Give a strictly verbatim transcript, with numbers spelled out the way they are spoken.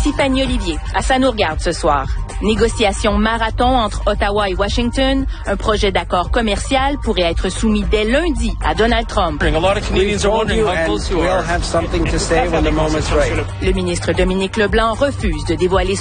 Tiffany Olivier, à Ça nous regarde ce soir. Négociation marathon entre Ottawa et Washington. Un projet d'accord commercial pourrait être soumis dès lundi à Donald Trump. Le ministre Dominique Leblanc refuse de dévoiler